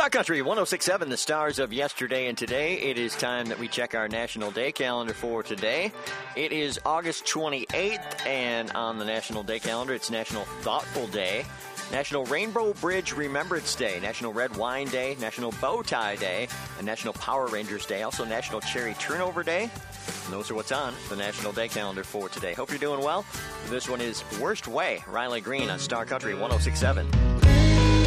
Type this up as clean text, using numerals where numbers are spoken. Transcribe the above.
Star Country 1067, the stars of yesterday and today. It is time that we check our National Day calendar for today. It is August 28th, and on the National Day calendar, it's National Thoughtful Day, National Rainbow Bridge Remembrance Day, National Red Wine Day, National Bow Tie Day, and National Power Rangers Day, also National Cherry Turnover Day. And those are what's on the National Day calendar for today. Hope you're doing well. This one is Worst Way, Riley Green on Star Country 1067.